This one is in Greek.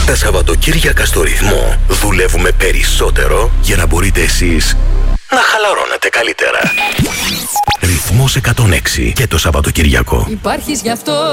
Τα Σαββατοκύριακα στο Ρυθμό δουλεύουμε περισσότερο για να μπορείτε εσείς να χαλαρώνετε καλύτερα. Ρυθμός 106 και το Σαββατοκύριακο. Υπάρχεις γι' αυτό.